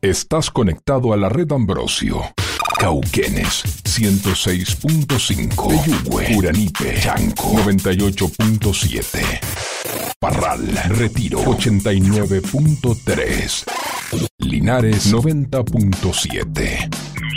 Estás conectado a la red Ambrosio. Cauquenes 106.5, Peyúgue, Uranipe, Chanco 98.7, Parral, Retiro 89.3, Linares 90.7.